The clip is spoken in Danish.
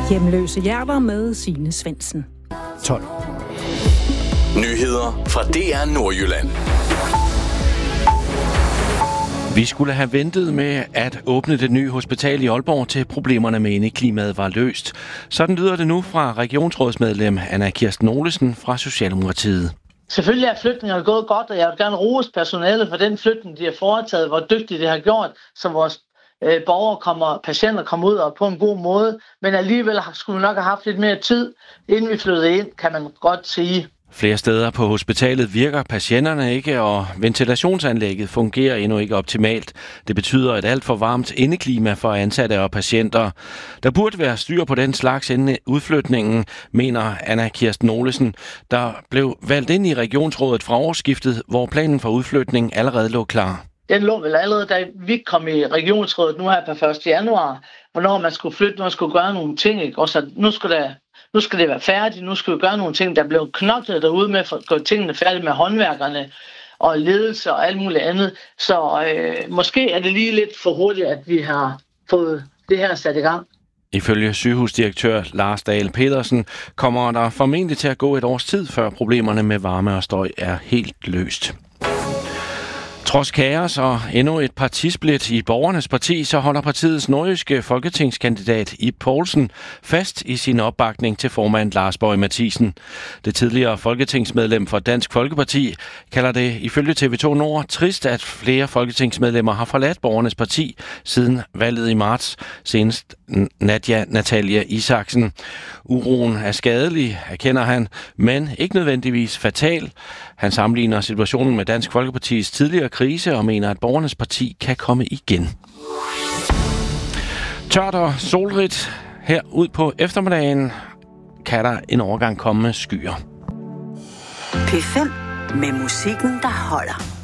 Hjemløse hjerter med Signe Svendsen. 12. Nyheder fra DR Nordjylland. Vi skulle have ventet med at åbne det nye hospital i Aalborg, til problemerne med indeklimaet var løst. Sådan lyder det nu fra regionsrådsmedlem Anna Kirsten Olesen fra Socialdemokratiet. Selvfølgelig er flytningen gået godt, og jeg vil gerne rose personalet for den flytning, de har foretaget, hvor dygtigt det har gjort, så vores patienter kommer ud og på en god måde. Men alligevel skulle vi nok have haft lidt mere tid, inden vi flyttede ind, kan man godt sige. Flere steder på hospitalet virker patienterne ikke, og ventilationsanlægget fungerer endnu ikke optimalt. Det betyder et alt for varmt indeklima for ansatte og patienter. Der burde være styr på den slags inden udflytningen, mener Anna Kirsten Olesen, der blev valgt ind i regionsrådet fra årsskiftet, hvor planen for udflytning allerede lå klar. Den lå vel allerede, da vi kom i regionsrådet nu her på 1. januar, hvornår man skulle flytte, når man skulle gøre nogle ting, ikke? Og så nu skal det være færdigt, nu skal vi gøre nogle ting, der blev knoklet derude med, for at gøre tingene færdige med håndværkerne og ledelse og alt muligt andet. Så måske er det lige lidt for hurtigt, at vi har fået det her sat i gang. Ifølge sygehusdirektør Lars Dahl Pedersen kommer der formentlig til at gå et års tid, før problemerne med varme og støj er helt løst. Trods kaos og endnu et partisplit i Borgernes Parti, så holder partiets nordjyske folketingskandidat Ib Poulsen fast i sin opbakning til formand Lars Boje Mathiesen. Det tidligere folketingsmedlem for Dansk Folkeparti kalder det ifølge TV2 Nord trist, at flere folketingsmedlemmer har forladt Borgernes Parti siden valget i marts, senest Natalia Isaksen. Uroen er skadelig, erkender han, men ikke nødvendigvis fatal. Han sammenligner situationen med Dansk Folkepartis tidligere krise og mener, at Borgernes Parti kan komme igen. Tørt og solrigt her ud på eftermiddagen kan der en overgang komme med skyer. P5 med musikken, der holder.